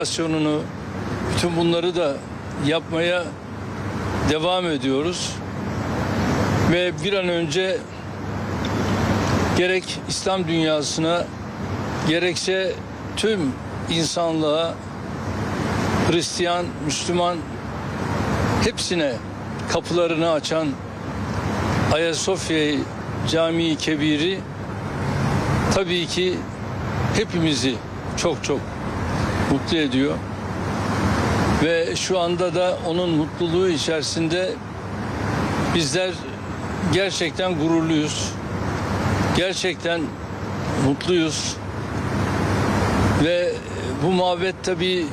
operasyonunu, bütün bunları da yapmaya devam ediyoruz. Ve bir an önce gerek İslam dünyasına gerekse tüm insanlığa, Hristiyan, Müslüman hepsine kapılarını açan Ayasofya Camii Kebiri tabii ki hepimizi çok mutlu ediyor. Ve şu anda da onun mutluluğu içerisinde bizler gerçekten gururluyuz. Gerçekten mutluyuz. Ve bu mabet tabii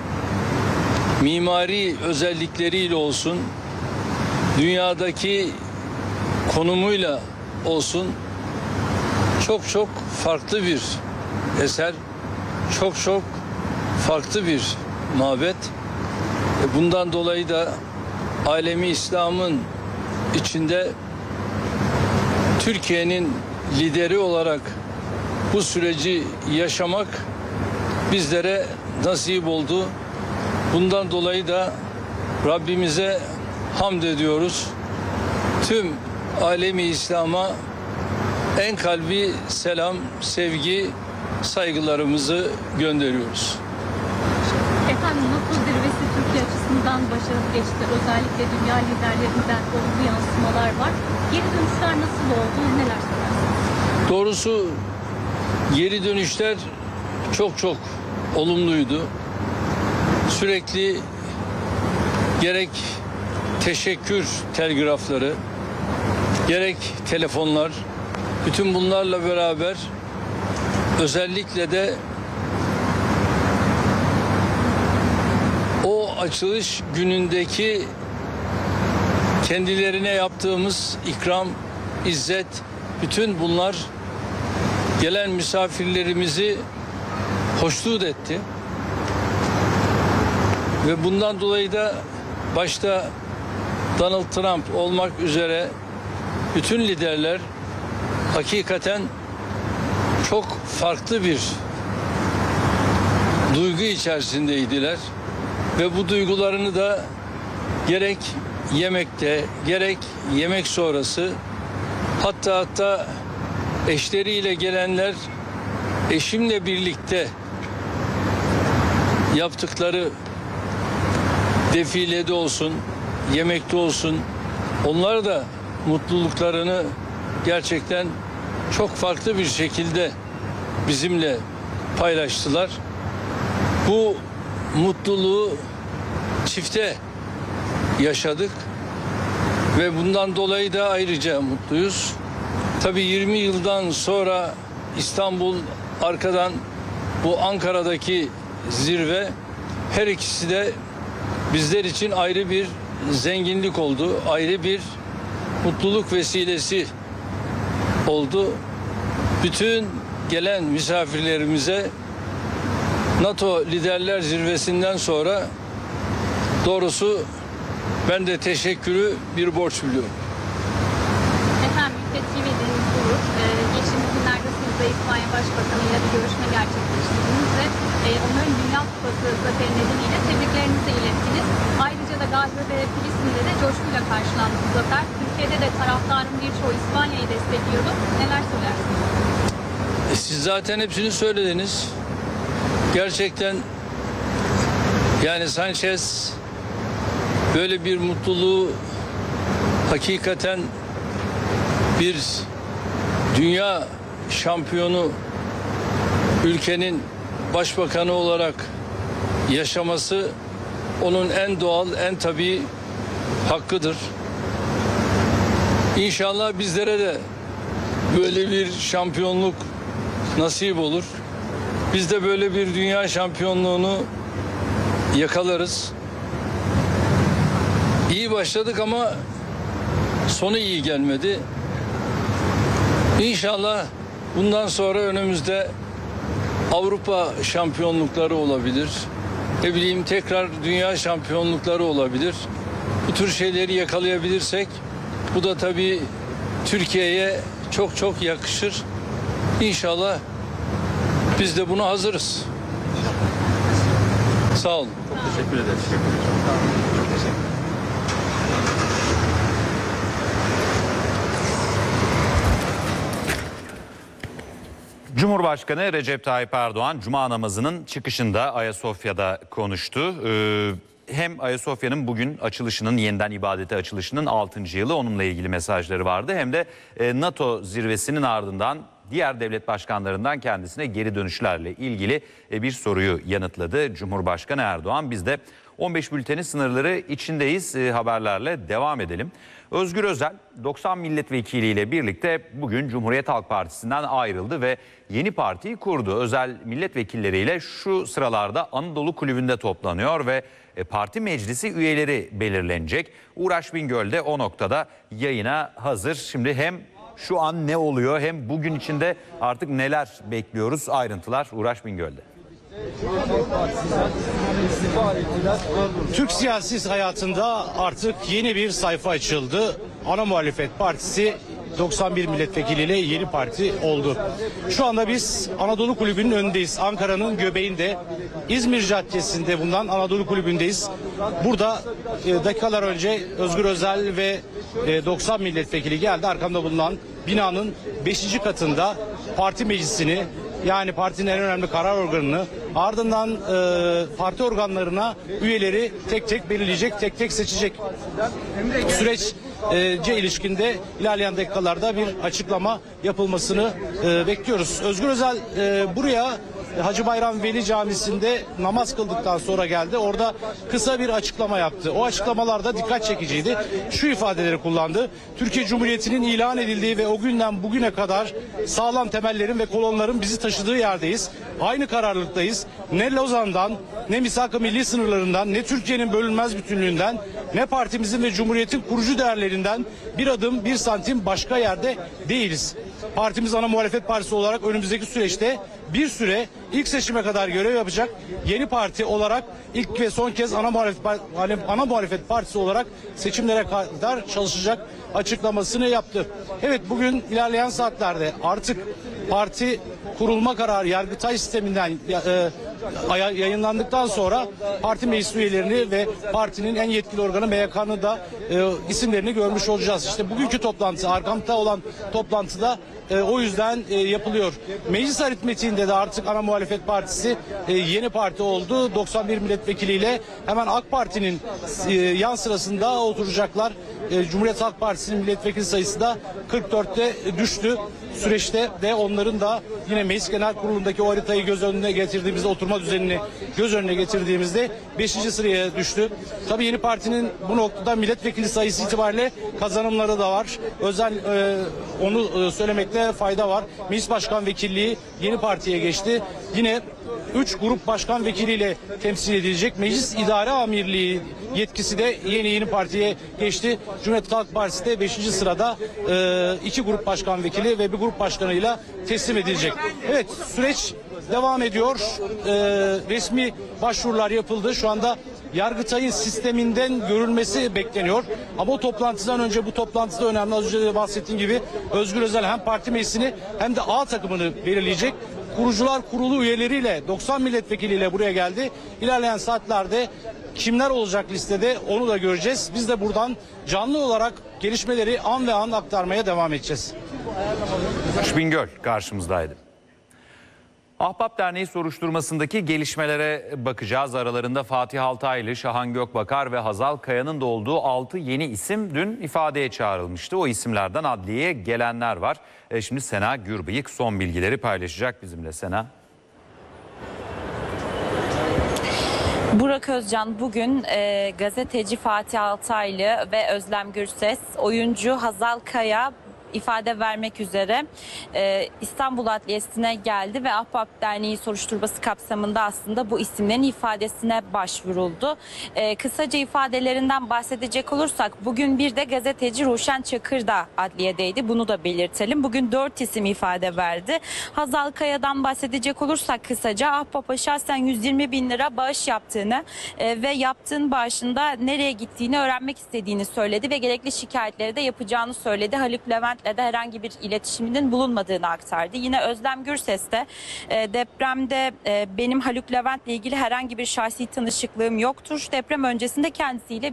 mimari özellikleriyle olsun, dünyadaki konumuyla olsun çok farklı bir eser, çok farklı bir mabet. Bundan dolayı da alemi İslam'ın içinde Türkiye'nin lideri olarak bu süreci yaşamak bizlere nasip oldu. Bundan dolayı da Rabbimize hamd ediyoruz. Tüm alemi İslam'a en kalbi selam, sevgi, saygılarımızı gönderiyoruz. Efendim, NATO zirvesi Türkiye açısından başarılı geçti. Özellikle dünya liderlerinden olumlu yansımalar var. Geri dönüşler nasıl oldu? Neler söylersiniz? Doğrusu geri dönüşler çok olumluydu. Sürekli gerek teşekkür telgrafları, gerek telefonlar, bütün bunlarla beraber özellikle de o açılış günündeki kendilerine yaptığımız ikram, izzet, bütün bunlar gelen misafirlerimizi hoşnut etti. Ve bundan dolayı da başta Donald Trump olmak üzere bütün liderler hakikaten çok farklı bir duygu içerisindeydiler. Ve bu duygularını da gerek yemekte, gerek yemek sonrası, hatta eşleriyle gelenler eşimle birlikte yaptıkları defilede olsun, yemekte olsun, onlar da mutluluklarını gerçekten çok farklı bir şekilde bizimle paylaştılar. Bu mutluluğu çifte yaşadık ve bundan dolayı da ayrıca mutluyuz. Tabii 20 yıldan sonra İstanbul, arkadan bu Ankara'daki zirve, her ikisi de bizler için ayrı bir zenginlik oldu, ayrı bir mutluluk vesilesi oldu. Bütün gelen misafirlerimize NATO Liderler Zirvesi'nden sonra doğrusu ben de teşekkürü bir borç biliyorum. Efendim, mülteci gurur. Geçtiğimiz günlerde siz de İspanya Başbakanı ile bir görüşme gerçekleştirdiniz ve onların Dünya Kupası zaferi nedeniyle tebriklerinizi ilettiniz. Ayrıca da Gazze ve Filistin'de de coşkuyla karşılandı bu zafer. Türkiye'de de taraftarın birçoğu İspanya'yı destekliyordu. Neler söylersiniz? Siz zaten hepsini söylediniz. Gerçekten yani Sanchez böyle bir mutluluğu hakikaten bir dünya şampiyonu ülkenin başbakanı olarak yaşaması onun en doğal, en tabii hakkıdır. İnşallah bizlere de böyle bir şampiyonluk nasip olur. Biz de böyle bir dünya şampiyonluğunu yakalarız. İyi başladık ama sonu iyi gelmedi. İnşallah bundan sonra önümüzde Avrupa şampiyonlukları olabilir. Ne bileyim, tekrar dünya şampiyonlukları olabilir. Bu tür şeyleri yakalayabilirsek bu da tabii Türkiye'ye çok yakışır. İnşallah biz de buna hazırız. Sağ olun. Teşekkür ederiz. Cumhurbaşkanı Recep Tayyip Erdoğan Cuma namazının çıkışında Ayasofya'da konuştu. Hem Ayasofya'nın bugün açılışının, yeniden ibadete açılışının 6. yılı, onunla ilgili mesajları vardı. Hem de NATO zirvesinin ardından diğer devlet başkanlarından kendisine geri dönüşlerle ilgili bir soruyu yanıtladı Cumhurbaşkanı Erdoğan. Biz de 15 bültenin sınırları içindeyiz, haberlerle devam edelim. Özgür Özel 90 milletvekiliyle birlikte bugün Cumhuriyet Halk Partisi'nden ayrıldı ve yeni partiyi kurdu. Özel milletvekilleriyle şu sıralarda Anadolu Kulübü'nde toplanıyor ve parti meclisi üyeleri belirlenecek. Uğraş Bingöl de o noktada yayına hazır. Şimdi hem şu an ne oluyor hem bugün içinde artık neler bekliyoruz, ayrıntılar Uğraş Bingöl'de. Türk siyasi hayatında artık yeni bir sayfa açıldı. Ana Muhalefet Partisi 91 milletvekiliyle yeni parti oldu. Şu anda biz Anadolu Kulübü'nün önündeyiz. Ankara'nın göbeğinde, İzmir Caddesi'nde bulunan Anadolu Kulübü'ndeyiz. Burada dakikalar önce Özgür Özel ve 90 milletvekili geldi. Arkamda bulunan binanın 5. katında parti meclisini, yani partinin en önemli karar organını, ardından parti organlarına üyeleri tek tek belirleyecek, tek tek seçecek. Sürece ilişkinde ilerleyen dakikalarda bir açıklama yapılmasını bekliyoruz. Özgür Özel buraya Hacı Bayram Veli Camisi'nde namaz kıldıktan sonra geldi. Orada kısa bir açıklama yaptı. O açıklamalarda dikkat çekiciydi. Şu ifadeleri kullandı. Türkiye Cumhuriyeti'nin ilan edildiği ve o günden bugüne kadar sağlam temellerin ve kolonların bizi taşıdığı yerdeyiz. Aynı kararlılıktayız. Ne Lozan'dan, ne misak-ı milli sınırlarından, ne Türkiye'nin bölünmez bütünlüğünden, ne partimizin ve Cumhuriyet'in kurucu değerlerinden bir adım, bir santim başka yerde değiliz. Partimiz Ana Muhalefet Partisi olarak önümüzdeki süreçte bir süre ilk seçime kadar görev yapacak. Yeni parti olarak ilk ve son kez Ana Muhalefet Partisi olarak seçimlere kadar çalışacak açıklamasını yaptı. Evet, bugün ilerleyen saatlerde artık parti kurulma kararı Yargıtay sisteminden yayınlandıktan sonra parti meclis üyelerini ve partinin en yetkili organı MYK'nın da isimlerini görmüş olacağız. İşte bugünkü toplantı, arkamda olan toplantıda o yüzden yapılıyor. Meclis aritmetiğinde de artık Ana Muhalefet Partisi yeni parti oldu. 91 milletvekiliyle hemen AK Parti'nin yan sırasında oturacaklar. Cumhuriyet Halk Partisi'nin milletvekili sayısı da 44'te düştü. Süreçte de onların da yine Meclis Genel Kurulu'ndaki o haritayı göz önüne getirdiğimizde, oturma düzenini göz önüne getirdiğimizde 5. sıraya düştü. Tabii yeni partinin bu noktada milletvekili sayısı itibariyle kazanımları da var. Özel onu söylemekte fayda var. Meclis Başkan Vekilliği yeni partiye geçti. Yine 3 grup başkan vekiliyle temsil edilecek. Meclis İdare Amirliği yetkisi de yeni partiye geçti. Cumhuriyet Halk Partisi de 5. sırada 2 grup başkan vekili ve bir grup başkanıyla teslim edilecek. Evet, süreç devam ediyor. Resmi başvurular yapıldı. Şu anda Yargıtay'ın sisteminden görülmesi bekleniyor. Ama o toplantıdan önce, bu toplantıda önemli, az önce de bahsettiğim gibi Özgür Özel hem parti meclisini hem de A takımını belirleyecek. Kurucular Kurulu üyeleriyle 90 milletvekiliyle buraya geldi. İlerleyen saatlerde kimler olacak listede onu da göreceğiz. Biz de buradan canlı olarak gelişmeleri an ve an aktarmaya devam edeceğiz. Bingöl karşımızdaydı. Ahbap Derneği soruşturmasındaki gelişmelere bakacağız. Aralarında Fatih Altaylı, Şahan Gökbakar ve Hazal Kaya'nın da olduğu 6 yeni isim dün ifadeye çağrılmıştı. O isimlerden adliyeye gelenler var. Şimdi Sena Gürbıyık son bilgileri paylaşacak bizimle. Sena. Burak Özcan bugün gazeteci Fatih Altaylı ve Özlem Gürses, oyuncu Hazal Kaya ifade vermek üzere İstanbul Adliyesi'ne geldi ve Ahbap Derneği soruşturması kapsamında aslında bu isimlerin ifadesine başvuruldu. Kısaca ifadelerinden bahsedecek olursak bugün bir de gazeteci Ruşen Çakır da adliyedeydi. Bunu da belirtelim. Bugün 4 isim ifade verdi. Hazal Kaya'dan bahsedecek olursak kısaca Ahbap'a şahsen 120 bin lira bağış yaptığını ve yaptığın bağışında nereye gittiğini öğrenmek istediğini söyledi ve gerekli şikayetleri de yapacağını söyledi. Haluk Levent kentle de herhangi bir iletişiminin bulunmadığını aktardı. Yine Özlem Gürses de depremde benim Haluk Levent'le ilgili herhangi bir şahsi tanışıklığım yoktur. Deprem öncesinde kendisiyle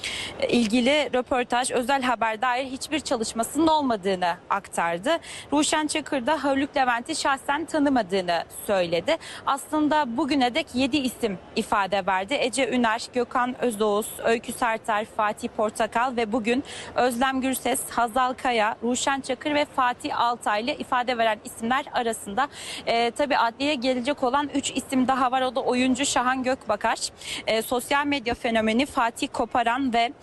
ilgili röportaj, özel haber dair hiçbir çalışmasının olmadığını aktardı. Ruşen Çakır da Haluk Levent'i şahsen tanımadığını söyledi. Aslında bugüne dek 7 isim ifade verdi. Ece Üner, Gökhan Özoğuz, Öykü Serter, Fatih Portakal ve bugün Özlem Gürses, Hazal Kaya, Ruşen Çakır ve Fatih Altaylı ifade veren isimler arasında. Tabii adliyeye gelecek olan 3 isim daha var. O da oyuncu Şahan Gökbakar, sosyal medya fenomeni Fatih Koparan ve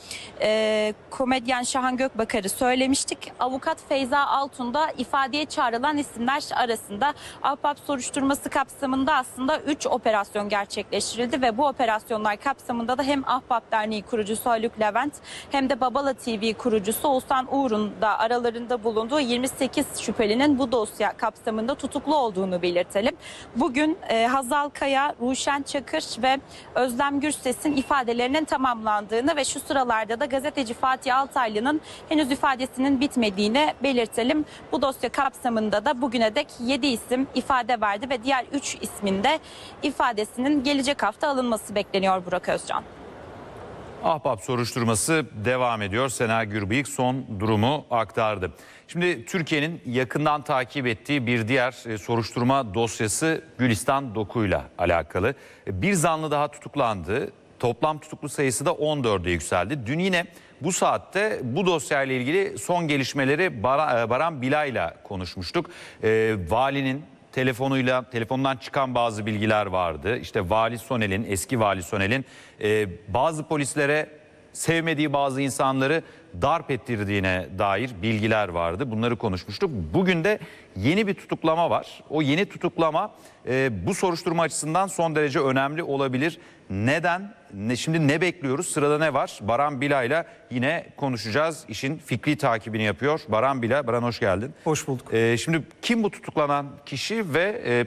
komedyen Şahan Gökbakar'ı söylemiştik. Avukat Feyza Altun da ifadeye çağrılan isimler arasında. Ahbap soruşturması kapsamında aslında 3 operasyon gerçekleştirildi ve bu operasyonlar kapsamında da hem Ahbap Derneği kurucusu Haluk Levent hem de Babala TV kurucusu Oğuzhan Uğur'un da aralarında bulunduğu 28 şüphelinin bu dosya kapsamında tutuklu olduğunu belirtelim. Bugün Hazal Kaya, Ruşen Çakır ve Özlem Gürses'in ifadelerinin tamamlandığını ve şu sıralarda da gazeteci Fatih Altaylı'nın henüz ifadesinin bitmediğini belirtelim. Bu dosya kapsamında da bugüne dek 7 isim ifade verdi ve diğer 3 ismin de ifadesinin gelecek hafta alınması bekleniyor Burak Özcan. Ahbap soruşturması devam ediyor. Sena Gürbüyük son durumu aktardı. Şimdi Türkiye'nin yakından takip ettiği bir diğer soruşturma dosyası Gülistan Doku'yla alakalı. Bir zanlı daha tutuklandı. Toplam tutuklu sayısı da 14'e yükseldi. Dün yine bu saatte bu dosyayla ilgili son gelişmeleri Baran Bilay'la konuşmuştuk. Valinin telefonundan çıkan bazı bilgiler vardı. İşte Vali Sonel'in, eski Vali Sonel'in bazı polislere sevmediği bazı insanları darp ettirdiğine dair bilgiler vardı. Bunları konuşmuştuk. Bugün de yeni bir tutuklama var. O yeni tutuklama bu soruşturma açısından son derece önemli olabilir. Neden? Şimdi ne bekliyoruz? Sırada ne var? Baran Bilay'la yine konuşacağız. İşin fikri takibini yapıyor. Baran Bilay. Baran hoş geldin. Hoş bulduk. Şimdi kim bu tutuklanan kişi ve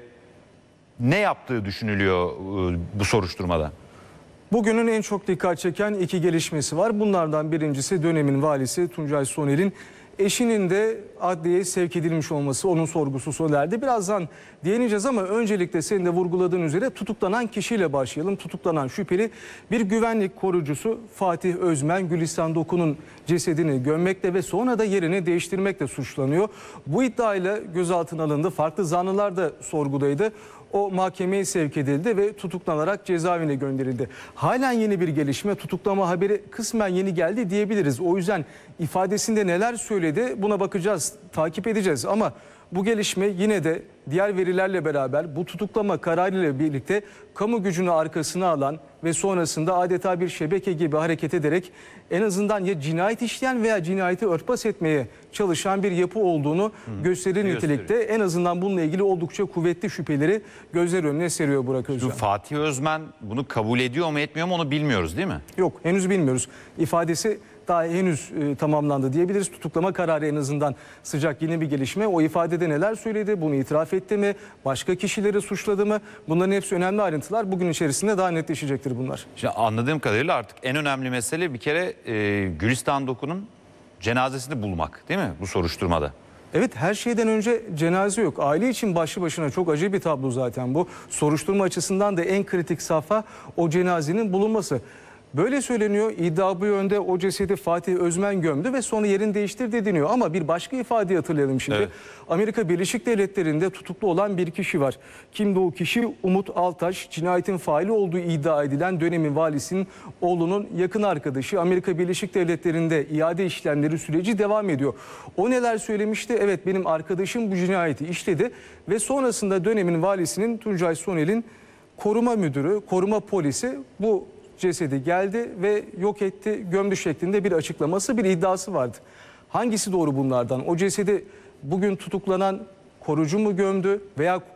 ne yaptığı düşünülüyor bu soruşturmada? Bugünün en çok dikkat çeken 2 gelişmesi var. Bunlardan birincisi dönemin valisi Tuncay Soner'in eşinin de adliyeye sevk edilmiş olması, onun sorgusu sona erdi. Birazdan değineceğiz ama öncelikle senin de vurguladığın üzere tutuklanan kişiyle başlayalım. Tutuklanan şüpheli bir güvenlik korucusu Fatih Özmen, Gülistan Doku'nun cesedini gömmekle ve sonra da yerini değiştirmekle suçlanıyor. Bu iddiayla gözaltına alındı. Farklı zanlılar da sorgudaydı. O mahkemeye sevk edildi ve tutuklanarak cezaevine gönderildi. Halen yeni bir gelişme, tutuklama haberi kısmen yeni geldi diyebiliriz. O yüzden ifadesinde neler söyledi buna bakacağız, takip edeceğiz. Ama bu gelişme yine de diğer verilerle beraber bu tutuklama kararıyla birlikte kamu gücünü arkasına alan ve sonrasında adeta bir şebeke gibi hareket ederek en azından ya cinayet işleyen veya cinayeti örtbas etmeye çalışan bir yapı olduğunu gösterir nitelikte. En azından bununla ilgili oldukça kuvvetli şüpheleri gözler önüne seriyor Burak Özcan. Fatih Özmen bunu kabul ediyor mu etmiyor mu onu bilmiyoruz değil mi? Yok, henüz bilmiyoruz. İfadesi daha henüz tamamlandı diyebiliriz. Tutuklama kararı en azından sıcak yeni bir gelişme. O ifadede neler söyledi? Bunu itiraf etti mi? Başka kişileri suçladı mı? Bunların hepsi önemli ayrıntılar. Bugün içerisinde daha netleşecektir bunlar. Şimdi anladığım kadarıyla artık en önemli mesele bir kere Gülistan Doku'nun cenazesini bulmak değil mi bu soruşturmada? Evet, her şeyden önce cenaze yok. Aile için başlı başına çok acı bir tablo zaten bu. Soruşturma açısından da en kritik safha o cenazenin bulunması. Böyle söyleniyor. İddia bu yönde, o cesedi Fatih Özmen gömdü ve sonra yerini değiştirdi deniyor. Ama bir başka ifadeyi hatırlayalım şimdi. Evet. Amerika Birleşik Devletleri'nde tutuklu olan bir kişi var. Kimdi o kişi? Umut Altaş, cinayetin faili olduğu iddia edilen dönemin valisinin oğlunun yakın arkadaşı. Amerika Birleşik Devletleri'nde iade işlemleri süreci devam ediyor. O neler söylemişti? Evet, benim arkadaşım bu cinayeti işledi ve sonrasında dönemin valisinin Tuncay Soner'in koruma müdürü, koruma polisi bu cesedi geldi ve yok etti, gömdü şeklinde bir açıklaması, bir iddiası vardı. Hangisi doğru bunlardan? O cesedi bugün tutuklanan korucu mu gömdü veya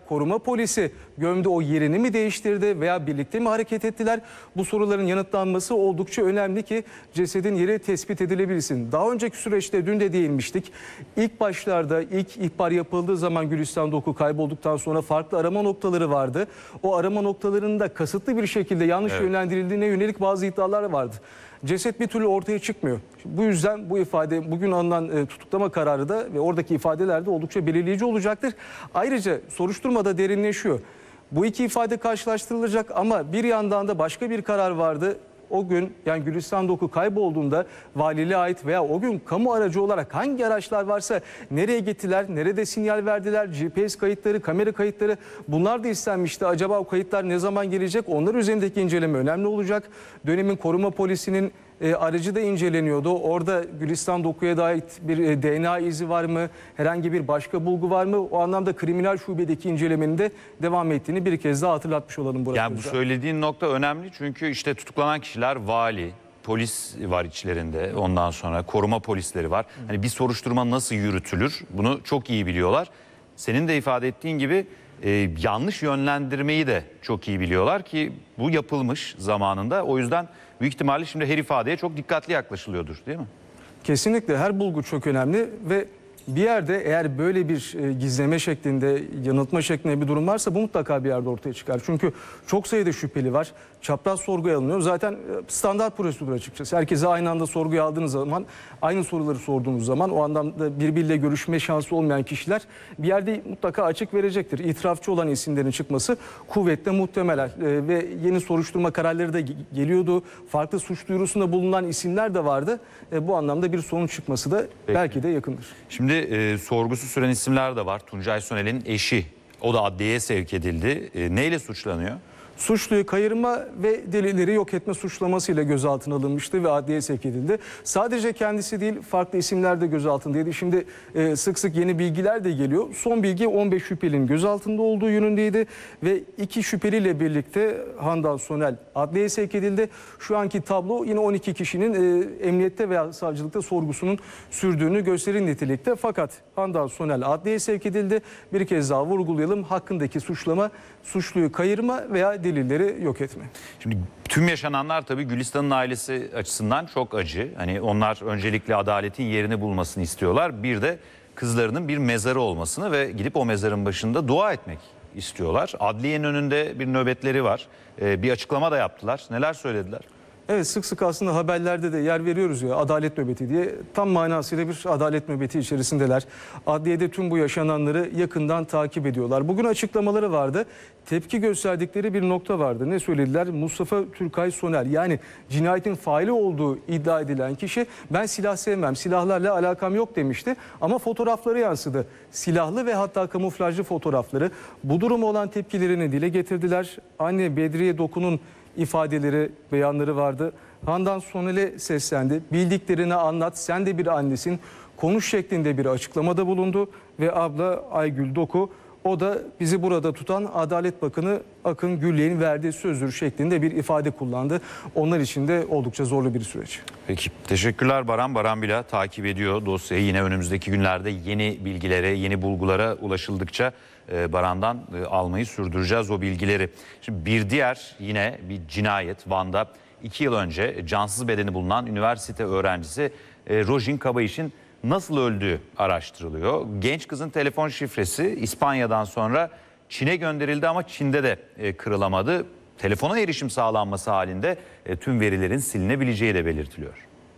koruma polisi gömdü, o yerini mi değiştirdi veya birlikte mi hareket ettiler? Bu soruların yanıtlanması oldukça önemli ki cesedin yeri tespit edilebilsin. Daha önceki süreçte dün de değinmiştik. İlk başlarda ilk ihbar yapıldığı zaman Gülistan Doku kaybolduktan sonra farklı arama noktaları vardı. O arama noktalarında kasıtlı bir şekilde yanlış yönlendirildiğine yönelik bazı iddialar vardı. Ceset bir türlü ortaya çıkmıyor. Bu yüzden bu ifade, bugün alınan tutuklama kararı da ve oradaki ifadeler de oldukça belirleyici olacaktır. Ayrıca soruşturma da derinleşiyor. Bu iki ifade karşılaştırılacak ama bir yandan da başka bir karar vardı. O gün, yani Gülistan Doku kaybolduğunda valiliğe ait veya o gün kamu aracı olarak hangi araçlar varsa nereye gittiler, nerede sinyal verdiler, GPS kayıtları, kamera kayıtları, bunlar da istenmişti. Acaba o kayıtlar ne zaman gelecek? Onlar üzerindeki inceleme önemli olacak. Dönemin koruma polisinin aracı da inceleniyordu. Orada Gülistan Doku'ya dair bir DNA izi var mı? Herhangi bir başka bulgu var mı? O anlamda kriminal şubedeki incelemenin de devam ettiğini bir kez daha hatırlatmış olalım Burak Yani bu Özcan. söylediğin nokta önemli çünkü işte tutuklanan kişiler vali, polis var içlerinde, ondan sonra koruma polisleri var. Hani bir soruşturma nasıl yürütülür bunu çok iyi biliyorlar. Senin de ifade ettiğin gibi yanlış yönlendirmeyi de çok iyi biliyorlar ki bu yapılmış zamanında. O yüzden büyük ihtimalle şimdi her ifadeye çok dikkatli yaklaşılıyordur, değil mi? Kesinlikle her bulgu çok önemli ve bir yerde eğer böyle bir gizleme şeklinde, yanıltma şeklinde bir durum varsa bu mutlaka bir yerde ortaya çıkar. Çünkü çok sayıda şüpheli var. Çapraz sorguya alınıyor. Zaten standart prosedür açıkçası. Herkese aynı anda sorguya aldığınız zaman, aynı soruları sorduğunuz zaman o anlamda birbiriyle görüşme şansı olmayan kişiler bir yerde mutlaka açık verecektir. İtirafçı olan isimlerin çıkması kuvvetle muhtemel ve yeni soruşturma kararları da geliyordu. Farklı suç duyurusunda bulunan isimler de vardı. Bu anlamda bir sonuç çıkması da belki de yakındır. Şimdi sorgusu süren isimler de var. Tuncay Soner'in eşi, o da adliyeye sevk edildi. Neyle suçlanıyor? Suçluyu kayırma ve delilleri yok etme suçlamasıyla gözaltına alınmıştı ve adliyeye sevk edildi. Sadece kendisi değil, farklı isimler de gözaltındaydı. Şimdi sık sık yeni bilgiler de geliyor. Son bilgi 15 şüphelinin gözaltında olduğu yönündeydi ve 2 şüpheliyle birlikte Handan Sonel adliyeye sevk edildi. Şu anki tablo yine 12 kişinin emniyette veya savcılıkta sorgusunun sürdüğünü gösterir nitelikte. Fakat Handan Sonel adliyeye sevk edildi. Bir kez daha vurgulayalım, hakkındaki suçlama suçluyu kayırma veya delilleri yok etme. Şimdi tüm yaşananlar tabii Gülistan'ın ailesi açısından çok acı. Hani onlar öncelikle adaletin yerini bulmasını istiyorlar. Bir de kızlarının bir mezarı olmasını ve gidip o mezarın başında dua etmek istiyorlar. Adliyenin önünde bir nöbetleri var. Bir açıklama da yaptılar. Neler söylediler? Evet, sık sık aslında haberlerde de yer veriyoruz ya, adalet nöbeti diye. Tam manasıyla bir adalet nöbeti içerisindeler. Adliyede tüm bu yaşananları yakından takip ediyorlar. Bugün açıklamaları vardı. Tepki gösterdikleri bir nokta vardı. Ne söylediler? Mustafa Türkay Soner, yani cinayetin faili olduğu iddia edilen kişi, ben silah sevmem, silahlarla alakam yok demişti. Ama fotoğrafları yansıdı. Silahlı ve hatta kamuflajlı fotoğrafları. Bu duruma olan tepkilerini dile getirdiler. Anne Bedriye Doku'nun ifadeleri, beyanları vardı. Handan Sonel'e seslendi. Bildiklerini anlat, sen de bir annesin. Konuş şeklinde bir açıklamada bulundu. Ve abla Aygül Doku, o da bizi burada tutan Adalet Bakanı Akın Gürley'in verdiği sözdür şeklinde bir ifade kullandı. Onlar için de oldukça zorlu bir süreç. Peki, teşekkürler Baran. Baran Bila takip ediyor dosyayı. Yine önümüzdeki günlerde yeni bilgilere, yeni bulgulara ulaşıldıkça Baran'dan almayı sürdüreceğiz o bilgileri. Şimdi bir diğer yine bir cinayet Van'da 2 yıl önce cansız bedeni bulunan üniversite öğrencisi Rojin Kabayiş'in nasıl öldüğü araştırılıyor. Genç kızın telefon şifresi İspanya'dan sonra Çin'e gönderildi ama Çin'de de kırılamadı. Telefona erişim sağlanması halinde tüm verilerin silinebileceği de belirtiliyor.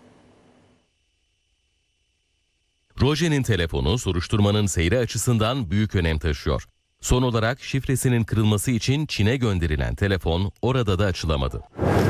Rojin'in telefonu soruşturmanın seyri açısından büyük önem taşıyor. Son olarak şifresinin kırılması için Çin'e gönderilen telefon orada da açılamadı.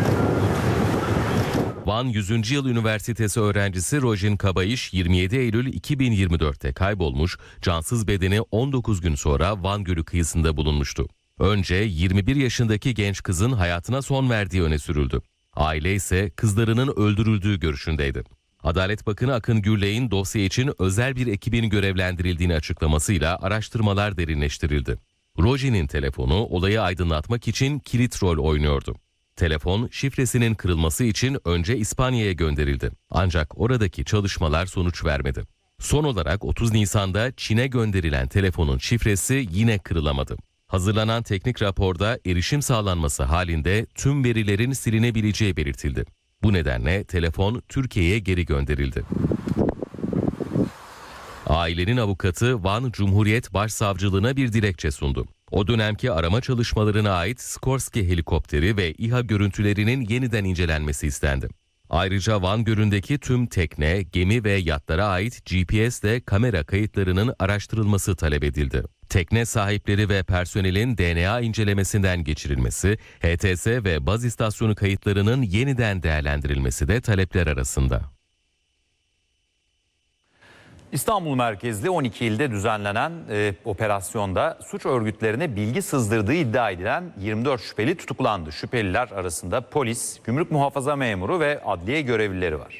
Van 100. Yıl Üniversitesi öğrencisi Rojin Kabayiş 27 Eylül 2024'te kaybolmuş, cansız bedeni 19 gün sonra Van Gölü kıyısında bulunmuştu. Önce 21 yaşındaki genç kızın hayatına son verdiği öne sürüldü. Aile ise kızlarının öldürüldüğü görüşündeydi. Adalet Bakanı Akın Gürley'in dosya için özel bir ekibin görevlendirildiğini açıklamasıyla araştırmalar derinleştirildi. Rojin'in telefonu olayı aydınlatmak için kilit rol oynuyordu. Telefon şifresinin kırılması için önce İspanya'ya gönderildi. Ancak oradaki çalışmalar sonuç vermedi. Son olarak 30 Nisan'da Çin'e gönderilen telefonun şifresi yine kırılamadı. Hazırlanan teknik raporda erişim sağlanması halinde tüm verilerin silinebileceği belirtildi. Bu nedenle telefon Türkiye'ye geri gönderildi. Ailenin avukatı Van Cumhuriyet Başsavcılığına bir dilekçe sundu. O dönemki arama çalışmalarına ait Skorsky helikopteri ve İHA görüntülerinin yeniden incelenmesi istendi. Ayrıca Van Gölü'ndeki tüm tekne, gemi ve yatlara ait GPS ile kamera kayıtlarının araştırılması talep edildi. Tekne sahipleri ve personelin DNA incelemesinden geçirilmesi, HTS ve baz istasyonu kayıtlarının yeniden değerlendirilmesi de talepler arasında. İstanbul merkezli 12 ilde düzenlenen operasyonda suç örgütlerine bilgi sızdırdığı iddia edilen 24 şüpheli tutuklandı. Şüpheliler arasında polis, gümrük muhafaza memuru ve adliye görevlileri var.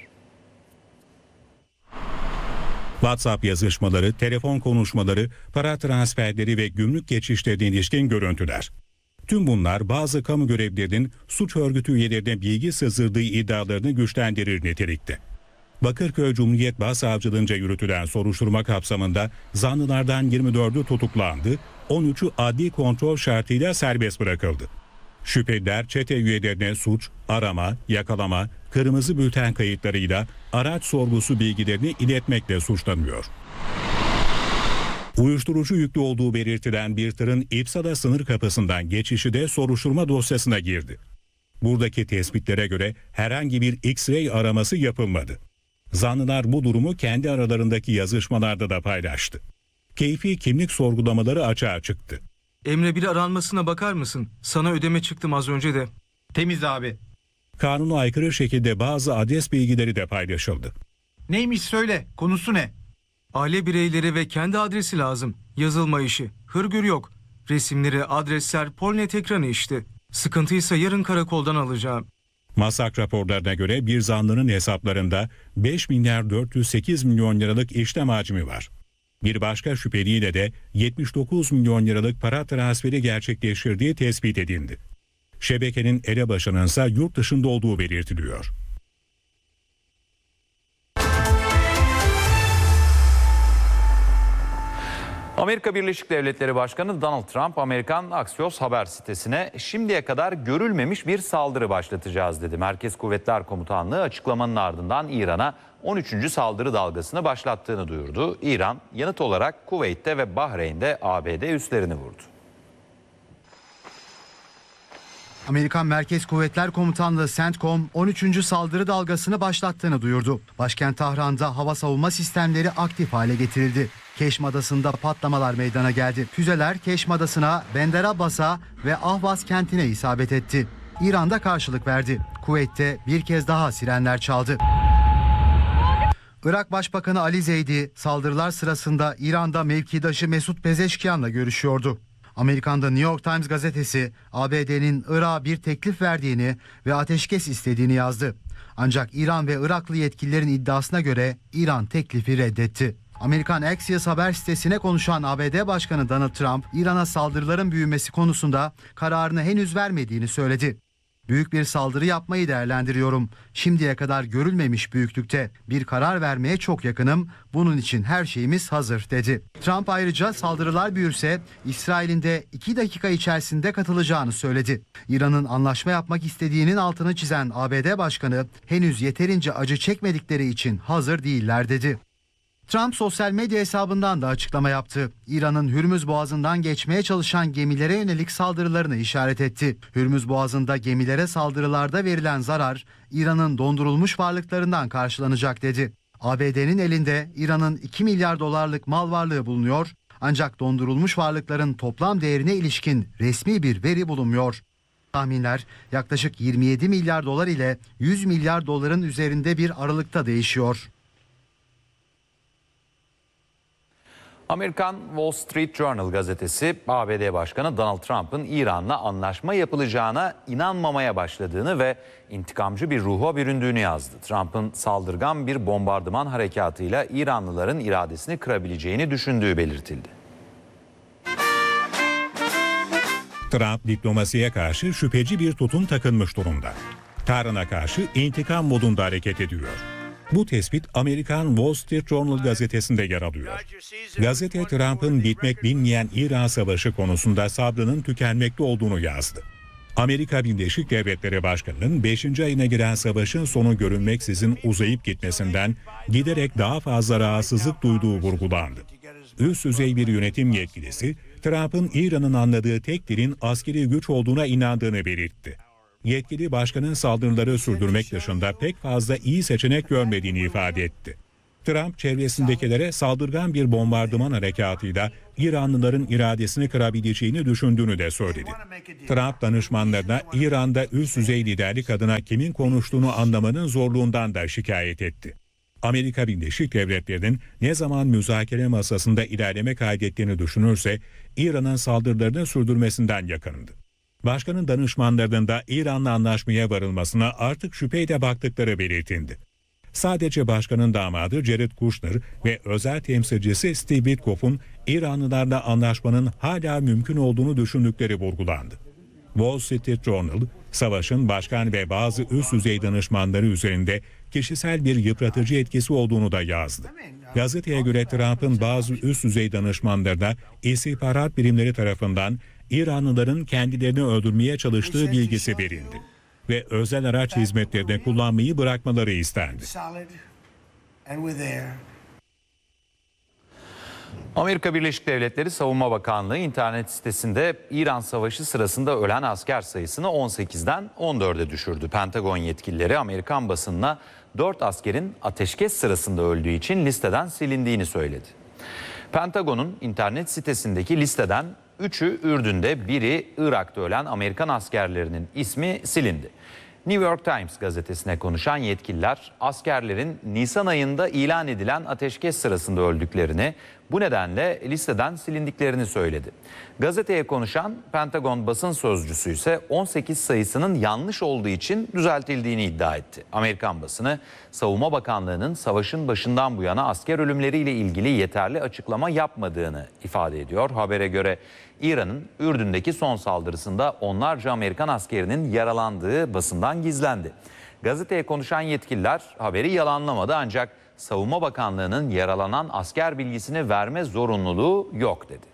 WhatsApp yazışmaları, telefon konuşmaları, para transferleri ve gümrük geçişlerine ilişkin görüntüler. Tüm bunlar bazı kamu görevlilerinin suç örgütü üyelerine bilgi sızdırdığı iddialarını güçlendirir nitelikte. Bakırköy Cumhuriyet Başsavcılığınca yürütülen soruşturma kapsamında zanlılardan 24'ü tutuklandı, 13'ü adli kontrol şartıyla serbest bırakıldı. Şüpheliler çete üyelerine suç, arama, yakalama, kırmızı bülten kayıtlarıyla araç sorgusu bilgilerini iletmekle suçlanıyor. Uyuşturucu yüklü olduğu belirtilen bir tırın İpsala sınır kapısından geçişi de soruşturma dosyasına girdi. Buradaki tespitlere göre herhangi bir X-ray araması yapılmadı. Zanlılar bu durumu kendi aralarındaki yazışmalarda da paylaştı. Keyfi kimlik sorgulamaları açığa çıktı. Emre, bir aranmasına bakar mısın? Sana ödeme çıktım az önce de. Temiz abi. Kanuna aykırı şekilde bazı adres bilgileri de paylaşıldı. Neymiş söyle, konusu ne? Aile bireyleri ve kendi adresi lazım. Yazılma işi. Hırgür yok. Resimleri, adresler, Polnet ekranı işte. Sıkıntıysa yarın karakoldan alacağım. Masak raporlarına göre bir zanlının hesaplarında 5 milyar 408 milyon liralık işlem hacmi var. Bir başka şüpheliyle de 79 milyon liralık para transferi gerçekleştirdiği tespit edildi. Şebekenin elebaşının ise yurt dışında olduğu belirtiliyor. Amerika Birleşik Devletleri Başkanı Donald Trump, Amerikan Axios haber sitesine şimdiye kadar görülmemiş bir saldırı başlatacağız dedi. Merkez Kuvvetler Komutanlığı açıklamanın ardından İran'a 13. saldırı dalgasını başlattığını duyurdu. İran yanıt olarak Kuveyt'te ve Bahreyn'de ABD üslerini vurdu. Amerikan Merkez Kuvvetler Komutanlığı CENTCOM 13. saldırı dalgasını başlattığını duyurdu. Başkent Tahran'da hava savunma sistemleri aktif hale getirildi. Keşm Adası'nda patlamalar meydana geldi. Füzeler Keşm Adası'na, Bender Abbas'a ve Ahvaz kentine isabet etti. İran'da karşılık verdi. Kuveyt'te bir kez daha sirenler çaldı. Irak Başbakanı Ali Zeydi saldırılar sırasında İran'da mevkidaşı Mesut Pezeşkian'la görüşüyordu. Amerika'da New York Times gazetesi ABD'nin Irak'a bir teklif verdiğini ve ateşkes istediğini yazdı. Ancak İran ve Iraklı yetkililerin iddiasına göre İran teklifi reddetti. Amerikan Axios haber sitesine konuşan ABD Başkanı Donald Trump, İran'a saldırıların büyümesi konusunda kararını henüz vermediğini söyledi. Büyük bir saldırı yapmayı değerlendiriyorum. Şimdiye kadar görülmemiş büyüklükte bir karar vermeye çok yakınım. Bunun için her şeyimiz hazır dedi. Trump ayrıca saldırılar büyürse İsrail'in de 2 dakika içerisinde katılacağını söyledi. İran'ın anlaşma yapmak istediğinin altını çizen ABD Başkanı henüz yeterince acı çekmedikleri için hazır değiller dedi. Trump sosyal medya hesabından da açıklama yaptı. İran'ın Hürmüz Boğazı'ndan geçmeye çalışan gemilere yönelik saldırılarını işaret etti. Hürmüz Boğazı'nda gemilere saldırılarda verilen zarar İran'ın dondurulmuş varlıklarından karşılanacak dedi. ABD'nin elinde İran'ın 2 milyar dolarlık mal varlığı bulunuyor ancak dondurulmuş varlıkların toplam değerine ilişkin resmi bir veri bulunmuyor. Tahminler yaklaşık 27 milyar dolar ile 100 milyar doların üzerinde bir aralıkta değişiyor. Amerikan Wall Street Journal gazetesi ABD Başkanı Donald Trump'ın İran'la anlaşma yapılacağına inanmamaya başladığını ve intikamcı bir ruha büründüğünü yazdı. Trump'ın saldırgan bir bombardıman harekatıyla İranlıların iradesini kırabileceğini düşündüğü belirtildi. Trump diplomasiye karşı şüpheci bir tutum takınmış durumda. Tahran'a karşı intikam modunda hareket ediyor. Bu tespit Amerikan Wall Street Journal gazetesinde yer alıyor. Gazete Trump'ın bitmek bilmeyen İran savaşı konusunda sabrının tükenmekte olduğunu yazdı. Amerika Birleşik Devletleri Başkanı'nın 5. ayına giren savaşın sonu görülmeksizin uzayıp gitmesinden giderek daha fazla rahatsızlık duyduğu vurgulandı. Üst düzey bir yönetim yetkilisi, Trump'ın İran'ın anladığı tek dilin askeri güç olduğuna inandığını belirtti. Yetkili başkanın saldırıları sürdürmek dışında pek fazla iyi seçenek görmediğini ifade etti. Trump çevresindekilere saldırgan bir bombardıman harekatıyla İranlıların iradesini kırabileceğini düşündüğünü de söyledi. Trump danışmanlarına İran'da üst düzey liderlik adına kimin konuştuğunu anlamanın zorluğundan da şikayet etti. Amerika Birleşik Devletleri'nin ne zaman müzakere masasında ilerleme kaydettiğini düşünürse İran'ın saldırılarını sürdürmesinden yakındı. Başkanın danışmanlarının da İran'la anlaşmaya varılmasına artık şüpheyle baktıkları belirtildi. Sadece başkanın damadı Jared Kushner ve özel temsilcisi Steve Witkoff'un İranlılarla anlaşmanın hala mümkün olduğunu düşündükleri vurgulandı. Wall Street Journal, savaşın başkan ve bazı üst düzey danışmanları üzerinde kişisel bir yıpratıcı etkisi olduğunu da yazdı. Gazeteye göre Trump'ın bazı üst düzey danışmanlarına istihbarat birimleri tarafından İranlıların kendilerini öldürmeye çalıştığı bilgisi verildi ve özel araç hizmetlerini kullanmayı bırakmaları istendi. Amerika Birleşik Devletleri Savunma Bakanlığı internet sitesinde İran Savaşı sırasında ölen asker sayısını 18'den 14'e düşürdü. Pentagon yetkilileri Amerikan basınına 4 askerin ateşkes sırasında öldüğü için listeden silindiğini söyledi. Pentagon'un internet sitesindeki listeden 3'ü Ürdün'de, biri Irak'ta ölen Amerikan askerlerinin ismi silindi. New York Times gazetesine konuşan yetkililer askerlerin Nisan ayında ilan edilen ateşkes sırasında öldüklerini, bu nedenle listeden silindiklerini söyledi. Gazeteye konuşan Pentagon basın sözcüsü ise 18 sayısının yanlış olduğu için düzeltildiğini iddia etti. Amerikan basını Savunma Bakanlığı'nın savaşın başından bu yana asker ölümleriyle ilgili yeterli açıklama yapmadığını ifade ediyor. Habere göre İran'ın Ürdün'deki son saldırısında onlarca Amerikan askerinin yaralandığı basından gizlendi. Gazeteye konuşan yetkililer haberi yalanlamadı ancak Savunma Bakanlığı'nın yaralanan asker bilgisini verme zorunluluğu yok dedi.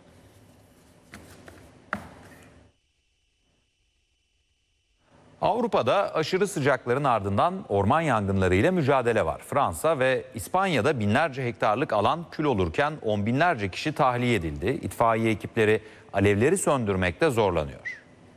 Avrupa'da aşırı sıcakların ardından orman yangınlarıyla mücadele var. Fransa ve İspanya'da binlerce hektarlık alan kül olurken on binlerce kişi tahliye edildi. İtfaiye ekipleri alevleri söndürmekte zorlanıyor.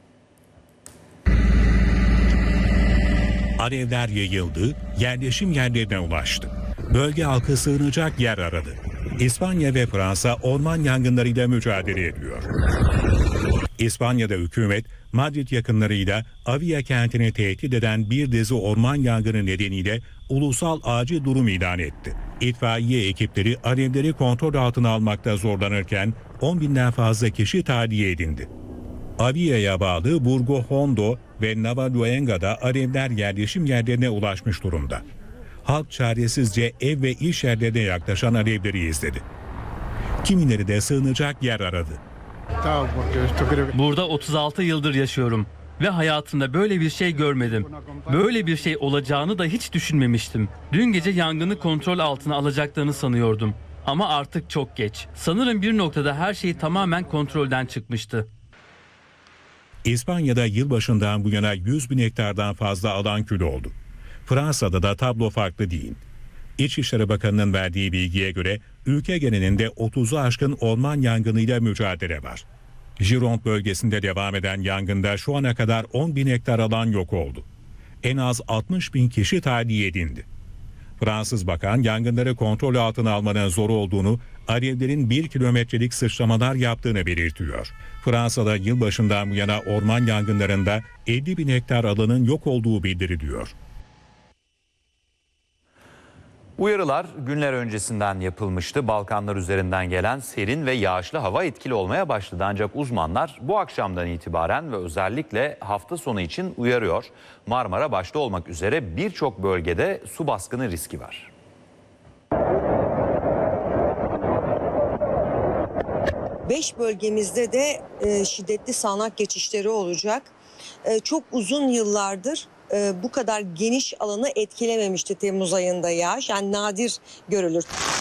Alevler yayıldı, yerleşim yerlerine ulaştı. Bölge halkı sığınacak yer aradı. İspanya ve Fransa orman yangınlarıyla mücadele ediyor. İspanya'da hükümet Madrid yakınlarıyla Avia kentini tehdit eden bir dizi orman yangını nedeniyle ulusal acil durum ilan etti. İtfaiye ekipleri alevleri kontrol altına almakta zorlanırken 10 binden fazla kişi tahliye edildi. Avia'ya bağlı Burgo Hondo ve Navaluenga'da alevler yerleşim yerlerine ulaşmış durumda. Halk çaresizce ev ve iş yerlerine yaklaşan alevleri izledi. Kimileri de sığınacak yer aradı. Burada 36 yıldır yaşıyorum ve hayatımda böyle bir şey görmedim. Böyle bir şey olacağını da hiç düşünmemiştim. Dün gece yangını kontrol altına alacaklarını sanıyordum. Ama artık çok geç. Sanırım bir noktada her şey tamamen kontrolden çıkmıştı. İspanya'da yılbaşından bu yana 100 bin hektardan fazla alan kül oldu. Fransa'da da tablo farklı değil. İçişleri Bakanı'nın verdiği bilgiye göre ülke genelinde 30'u aşkın orman yangınıyla mücadele var. Gironde bölgesinde devam eden yangında şu ana kadar 10 bin hektar alan yok oldu. En az 60 bin kişi tahliye edildi. Fransız bakan yangınları kontrol altına almanın zor olduğunu, alevlerin 1 kilometrelik sıçramalar yaptığını belirtiyor. Fransa'da yılbaşından bu yana orman yangınlarında 50 bin hektar alanın yok olduğu bildiriliyor. Uyarılar günler öncesinden yapılmıştı. Balkanlar üzerinden gelen serin ve yağışlı hava etkili olmaya başladı. Ancak uzmanlar bu akşamdan itibaren ve özellikle hafta sonu için uyarıyor. Marmara başta olmak üzere birçok bölgede su baskını riski var. Beş bölgemizde de şiddetli sağanak geçişleri olacak. çok uzun yıllardır bu kadar geniş alanı etkilememişti Temmuz ayında yağış. Yani nadir görülür.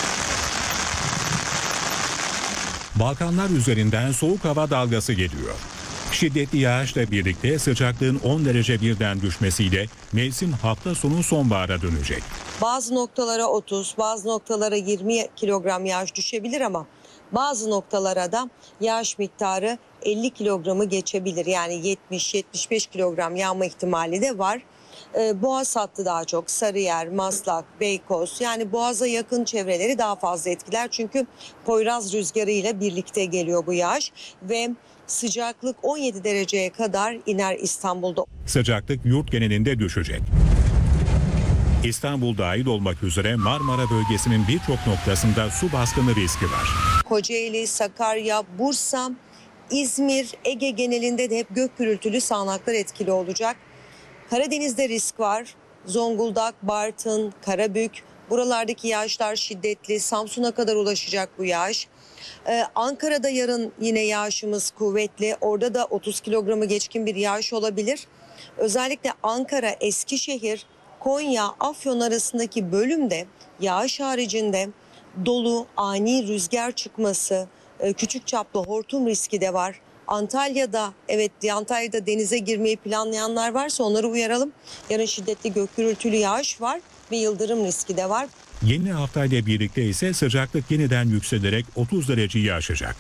Balkanlar üzerinden soğuk hava dalgası geliyor. Şiddetli yağışla birlikte sıcaklığın 10 derece birden düşmesiyle mevsim hafta sonu sonbahara dönecek. Bazı noktalara 30, bazı noktalara 20 kilogram yağış düşebilir ama bazı noktalara da yağış miktarı 50 kilogramı geçebilir. Yani 70-75 kilogram yağma ihtimali de var. Boğaz hattı daha çok, Sarıyer, Maslak, Beykoz, yani Boğaz'a yakın çevreleri daha fazla etkiler. Çünkü Poyraz rüzgarı ile birlikte geliyor bu yağış ve sıcaklık 17 dereceye kadar iner İstanbul'da. Sıcaklık yurt genelinde düşecek. İstanbul dahil olmak üzere Marmara bölgesinin birçok noktasında su baskını riski var. Kocaeli, Sakarya, Bursa, İzmir, Ege genelinde de hep gök gürültülü sağanaklar etkili olacak. Karadeniz'de risk var. Zonguldak, Bartın, Karabük, buralardaki yağışlar şiddetli. Samsun'a kadar ulaşacak bu yağış. Ankara'da yarın yine yağışımız kuvvetli. Orada da 30 kilogramı geçkin bir yağış olabilir. Özellikle Ankara, Eskişehir, Konya, Afyon arasındaki bölümde yağış haricinde dolu, ani rüzgar çıkması, küçük çaplı hortum riski de var. Antalya'da denize girmeyi planlayanlar varsa onları uyaralım. Yarın şiddetli gök gürültülü yağış var ve yıldırım riski de var. Yeni haftayla birlikte ise sıcaklık yeniden yükselerek 30 dereceyi aşacak.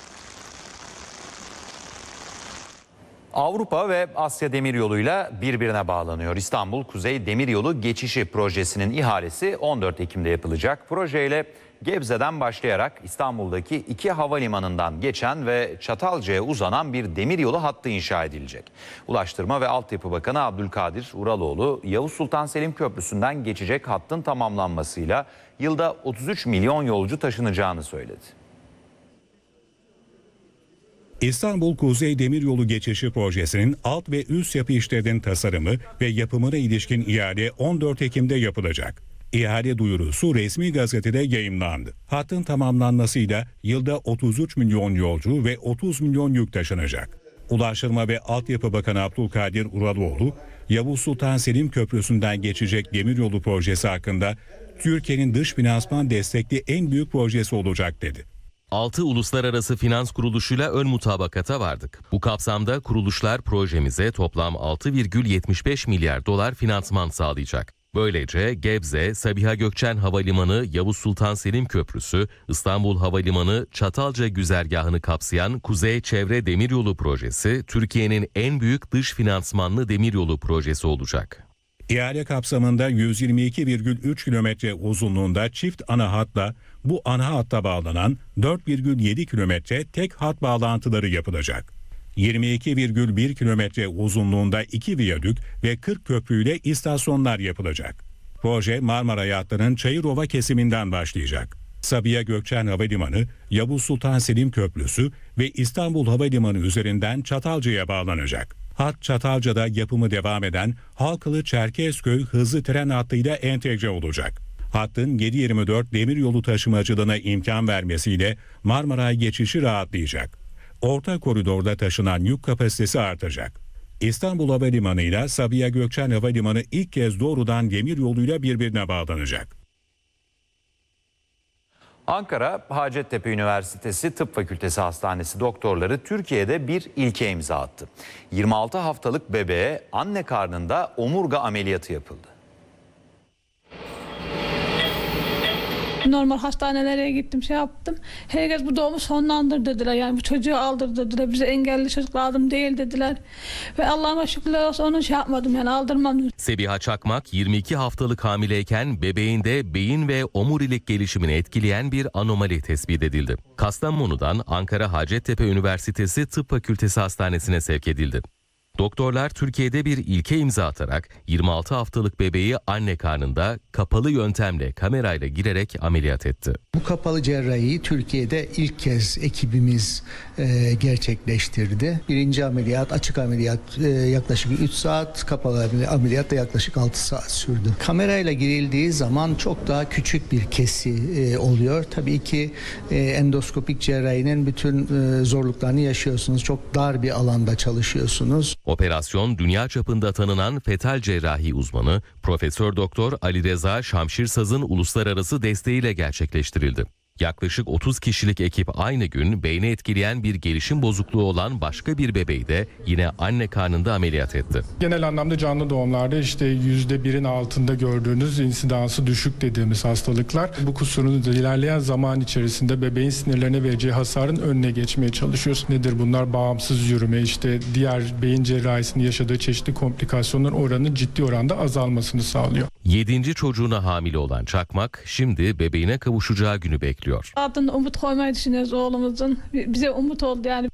Avrupa ve Asya Demiryolu'yla birbirine bağlanıyor. İstanbul Kuzey Demiryolu Geçişi Projesi'nin ihalesi 14 Ekim'de yapılacak. Projeyle Gebze'den başlayarak İstanbul'daki 2 havalimanından geçen ve Çatalca'ya uzanan bir demiryolu hattı inşa edilecek. Ulaştırma ve Altyapı Bakanı Abdülkadir Uraloğlu, Yavuz Sultan Selim Köprüsü'nden geçecek hattın tamamlanmasıyla yılda 33 milyon yolcu taşınacağını söyledi. İstanbul Kuzey Demiryolu Geçişi Projesi'nin alt ve üst yapı işlerinin tasarımı ve yapımına ilişkin ihale 14 Ekim'de yapılacak. İhale duyurusu resmi gazetede yayımlandı. Hattın tamamlanmasıyla yılda 33 milyon yolcu ve 30 milyon yük taşınacak. Ulaştırma ve Altyapı Bakanı Abdülkadir Uraloğlu, Yavuz Sultan Selim Köprüsü'nden geçecek demiryolu projesi hakkında Türkiye'nin dış finansman destekli en büyük projesi olacak dedi. 6 uluslararası finans kuruluşuyla ön mutabakata vardık. Bu kapsamda kuruluşlar projemize toplam 6,75 milyar dolar finansman sağlayacak. Böylece Gebze, Sabiha Gökçen Havalimanı, Yavuz Sultan Selim Köprüsü, İstanbul Havalimanı, Çatalca güzergahını kapsayan Kuzey Çevre Demiryolu Projesi, Türkiye'nin en büyük dış finansmanlı demiryolu projesi olacak. İhale kapsamında 122,3 kilometre uzunluğunda çift ana hatla bu ana hatta bağlanan 4,7 kilometre tek hat bağlantıları yapılacak. 22,1 kilometre uzunluğunda 2 viyadük ve 40 köprüyle istasyonlar yapılacak. Proje Marmara Yatları'nın Çayırova kesiminden başlayacak. Sabiha Gökçen Havalimanı, Yavuz Sultan Selim Köprüsü ve İstanbul Havalimanı üzerinden Çatalca'ya bağlanacak. Hat Çatalca'da yapımı devam eden Halkalı-Çerkezköy hızlı tren hattıyla entegre olacak. Hattın 7/24 demiryolu taşımacılığına imkan vermesiyle Marmaray geçişi rahatlayacak. Orta koridorda taşınan yük kapasitesi artacak. İstanbul Havalimanı ile Sabiha Gökçen Havalimanı ilk kez doğrudan demiryoluyla birbirine bağlanacak. Ankara Hacettepe Üniversitesi Tıp Fakültesi Hastanesi doktorları Türkiye'de bir ilke imza attı. 26 haftalık bebeğe anne karnında omurga ameliyatı yapıldı. Normal hastanelere gittim, yaptım. Herkes bu doğumu sonlandır dediler. Yani bu çocuğu aldır dediler. Bize engelli çocuk lazım değil dediler. Ve Allah'ıma şükürler olsun onu yapmadım, yani aldırmam. Sebiha Çakmak 22 haftalık hamileyken bebeğinde beyin ve omurilik gelişimini etkileyen bir anomali tespit edildi. Kastamonu'dan Ankara Hacettepe Üniversitesi Tıp Fakültesi Hastanesi'ne sevk edildi. Doktorlar Türkiye'de bir ilke imza atarak 26 haftalık bebeği anne karnında kapalı yöntemle kamerayla girerek ameliyat etti. Bu kapalı cerrahiyi Türkiye'de ilk kez ekibimiz gerçekleştirdi. Birinci ameliyat, açık ameliyat yaklaşık 3 saat, kapalı ameliyat da yaklaşık 6 saat sürdü. Kamerayla girildiği zaman çok daha küçük bir kesi oluyor. Tabii ki endoskopik cerrahinin bütün zorluklarını yaşıyorsunuz. Çok dar bir alanda çalışıyorsunuz. Operasyon dünya çapında tanınan fetal cerrahi uzmanı Profesör Doktor Ali Reza Şamşirsaz'ın uluslararası desteğiyle gerçekleştirildi. Yaklaşık 30 kişilik ekip aynı gün beyni etkileyen bir gelişim bozukluğu olan başka bir bebeği de yine anne karnında ameliyat etti. Genel anlamda canlı doğumlarda işte %1'in altında gördüğünüz insidansı düşük dediğimiz hastalıklar. Bu kusurun ilerleyen zaman içerisinde bebeğin sinirlerine vereceği hasarın önüne geçmeye çalışıyoruz. Nedir bunlar? Bağımsız yürüme, işte diğer beyin cerrahisinin yaşadığı çeşitli komplikasyonların oranının ciddi oranda azalmasını sağlıyor. 7. çocuğuna hamile olan Çakmak şimdi bebeğine kavuşacağı günü bekliyor. Adını umut koymayı düşünüyoruz oğlumuzun. Bize umut oldu yani.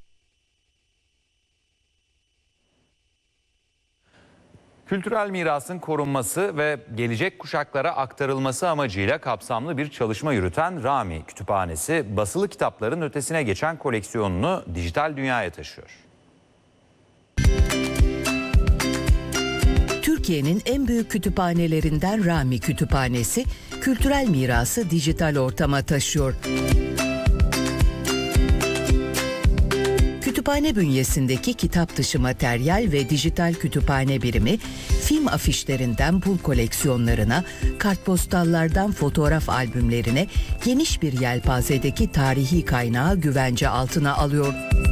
Kültürel mirasın korunması ve gelecek kuşaklara aktarılması amacıyla kapsamlı bir çalışma yürüten Rami Kütüphanesi, basılı kitapların ötesine geçen koleksiyonunu dijital dünyaya taşıyor. Türkiye'nin en büyük kütüphanelerinden Rami Kütüphanesi, kültürel mirası dijital ortama taşıyor. Kütüphane bünyesindeki kitap dışı materyal ve dijital kütüphane birimi, film afişlerinden pul koleksiyonlarına, kartpostallardan fotoğraf albümlerine geniş bir yelpazedeki tarihi kaynağı güvence altına alıyor.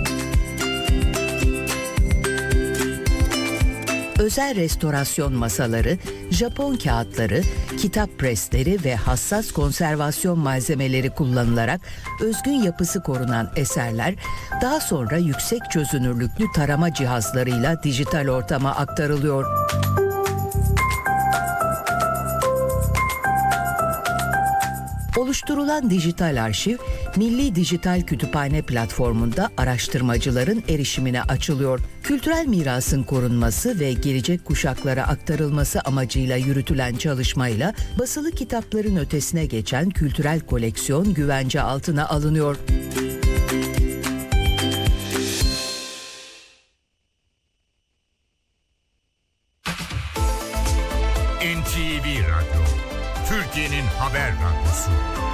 Özel restorasyon masaları, Japon kağıtları, kitap presleri ve hassas konservasyon malzemeleri kullanılarak özgün yapısı korunan eserler daha sonra yüksek çözünürlüklü tarama cihazlarıyla dijital ortama aktarılıyor. Oluşturulan dijital arşiv, Milli Dijital Kütüphane platformunda araştırmacıların erişimine açılıyor. Kültürel mirasın korunması ve gelecek kuşaklara aktarılması amacıyla yürütülen çalışmayla basılı kitapların ötesine geçen kültürel koleksiyon güvence altına alınıyor. NTV Radyo, Türkiye'nin haber radyosu.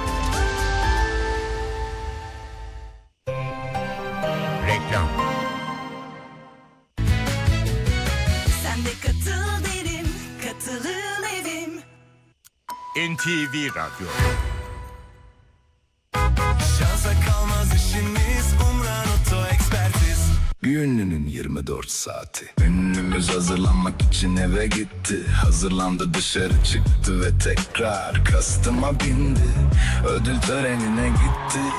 Reklam. Sen de katıl derim, katılım evim. NTV Radyo. Şansa kalmaz işimiz, Umran Oto Ekspertiz. Bir ünlünün 24 saati. Ünlümüz hazırlanmak için eve gitti. Hazırlandı, dışarı çıktı ve tekrar kastıma bindi. Ödül törenine gitti.